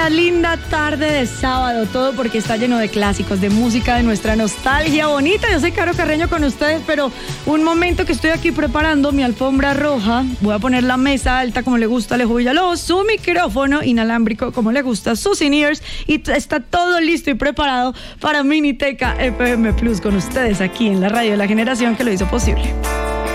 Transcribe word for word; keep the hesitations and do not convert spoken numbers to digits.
esta linda tarde de sábado, todo porque está lleno de clásicos, de música, de nuestra nostalgia bonita. Yo soy Caro Carreño con ustedes, pero un momento que estoy aquí preparando mi alfombra roja. Voy a poner la mesa alta como le gusta a Alejo Villalobos, su micrófono inalámbrico como le gusta a sus in-ears, y t- está todo listo y preparado para Miniteca F M Plus con ustedes aquí en la radio de la generación que lo hizo posible.